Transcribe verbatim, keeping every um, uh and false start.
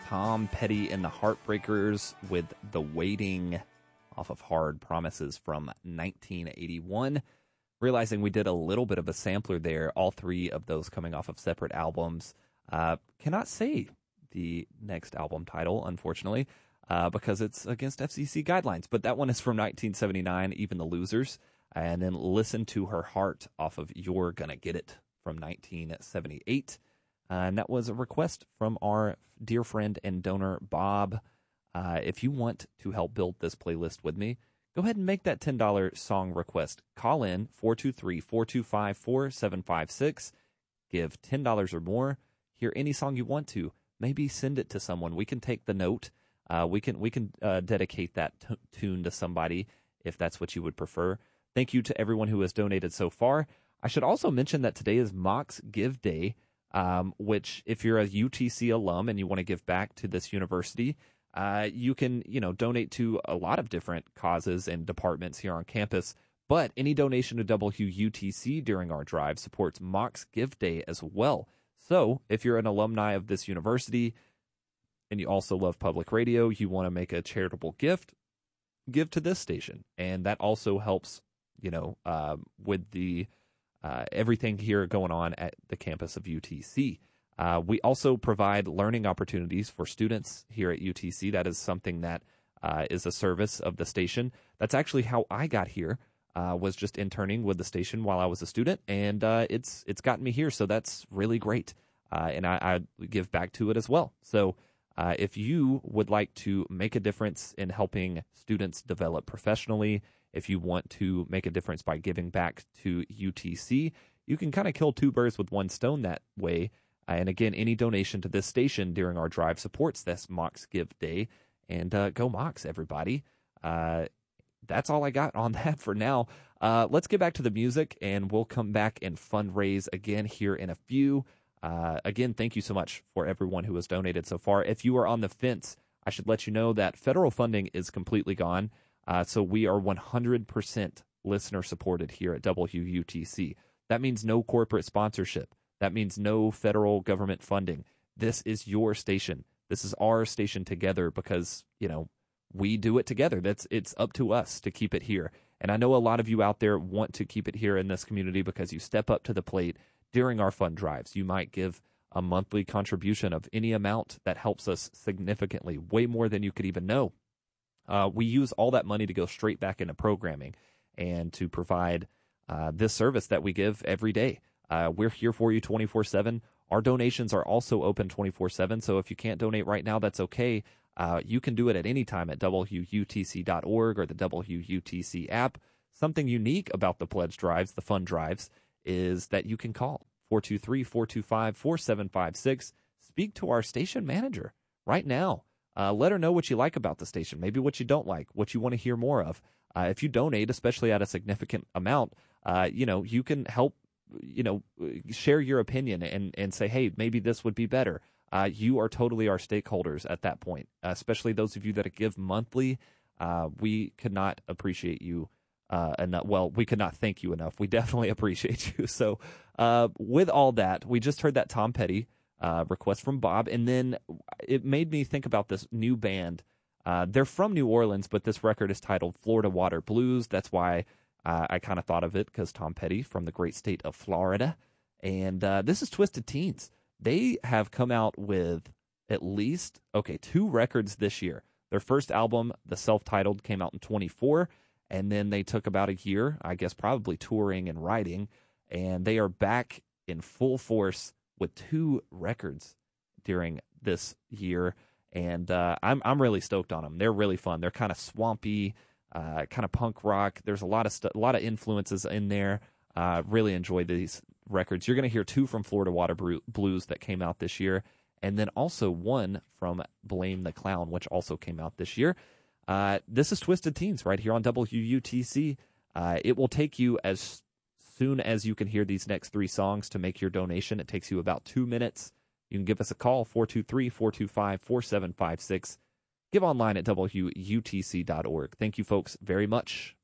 Tom Petty and the Heartbreakers with The Waiting off of Hard Promises from nineteen eighty-one. Realizing we did a little bit of a sampler there, all three of those coming off of separate albums. Uh, cannot say the next album title, unfortunately, uh, because it's against F C C guidelines. But that one is from nineteen seventy-nine, Even the Losers. And then Listen to Her Heart off of You're Gonna Get It from nineteen seventy-eight. Uh, and that was a request from our dear friend and donor, Bob. Uh, if you want to help build this playlist with me, go ahead and make that ten dollars song request. Call in four two three, four two five, four seven five six. Give ten dollars or more. Hear any song you want to. Maybe send it to someone. We can take the note. Uh, we can we can uh, dedicate that t- tune to somebody if that's what you would prefer. Thank you to everyone who has donated so far. I should also mention that today is Mox Give Day, um, which if you're a U T C alum and you want to give back to this university, uh, you can you know donate to a lot of different causes and departments here on campus. But any donation to W U T C during our drive supports Mox Give Day as well. So if you're an alumni of this university and you also love public radio, you want to make a charitable gift, give to this station. And that also helps, you know, uh, with the uh, everything here going on at the campus of U T C. Uh, we also provide learning opportunities for students here at U T C. That is something that uh, is a service of the station. That's actually how I got here. Uh, was just interning with the station while I was a student, and uh, it's it's gotten me here, so that's really great. Uh, and I, I give back to it as well. So uh, if you would like to make a difference in helping students develop professionally, if you want to make a difference by giving back to U T C, you can kind of kill two birds with one stone that way. Uh, and again, any donation to this station during our drive supports this Mox Give Day. And uh, go Mox, everybody. Uh, That's all I got on that for now. Uh, let's get back to the music, and we'll come back and fundraise again here in a few. Uh, again, thank you so much for everyone who has donated so far. If you are on the fence, I should let you know that federal funding is completely gone. Uh, so we are one hundred percent listener supported here at W U T C. That means no corporate sponsorship. That means no federal government funding. This is your station. This is our station together because, you know, we do it together. That's it's up to us to keep it here. And I know a lot of you out there want to keep it here in this community because you step up to the plate during our fund drives. You might give a monthly contribution of any amount that helps us significantly, way more than you could even know. Uh, we use all that money to go straight back into programming and to provide uh, this service that we give every day. Uh, we're here for you twenty-four seven. Our donations are also open twenty-four seven, so if you can't donate right now, that's okay. Uh, you can do it at any time at W U T C dot org or the W U T C app. Something unique about the pledge drives, the fund drives, is that you can call four two three, four two five, four seven five six. Speak to our station manager right now. Uh, let her know what you like about the station, maybe what you don't like, what you want to hear more of. Uh, if you donate, especially at a significant amount, uh, you know, you can help, you know, share your opinion and, and say, hey, maybe this would be better. Uh, you are totally our stakeholders at that point, uh, especially those of you that give monthly. Uh, we could not appreciate you uh, enough. Well, we could not thank you enough. We definitely appreciate you. So uh, with all that, we just heard that Tom Petty uh, request from Bob, and then it made me think about this new band. Uh, they're from New Orleans, but this record is titled Florida Water Blues. That's why uh, I kind of thought of it, because Tom Petty from the great state of Florida. And uh, this is Twisted Teens. They have come out with at least, okay, two records this year. Their first album, the self-titled, came out in twenty-four, and then they took about a year, I guess probably touring and writing, and they are back in full force with two records during this year, and uh, I'm I'm really stoked on them. They're really fun. They're kind of swampy, uh, kind of punk rock. There's a lot of st- a lot of influences in there. Uh, really enjoy these records. You're going to hear two from Florida Water Blues that came out this year, and then also one from Blame the Clown, which also came out this year. Uh, this is Twisted Teens right here on W U T C. Uh, it will take you as soon as you can hear these next three songs to make your donation. It takes you about two minutes. You can give us a call, four two three, four two five, four seven five six. Give online at W U T C dot org. Thank you, folks, very much.